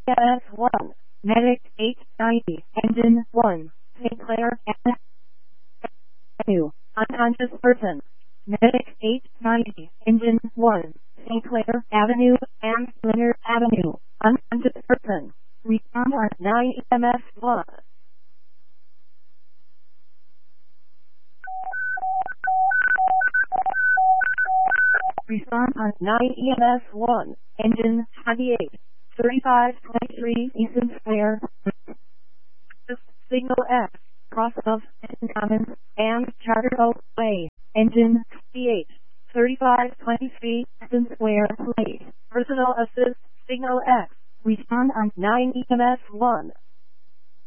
EMS-1, Medic 890, Engine 1, St. Clair Avenue, unconscious person. Medic 890, Engine 1, St. Clair Avenue and Leonard Avenue, unconscious person. Respond on 9 EMS-1. Respond on 9 EMS-1, Engine 28, 3523 Easton Square, Signal X, cross of Commons and Charter Oak Way, Engine 28, 3523 Easton Square Place, Personal Assist, Signal X. Respond on 9 EMS-1.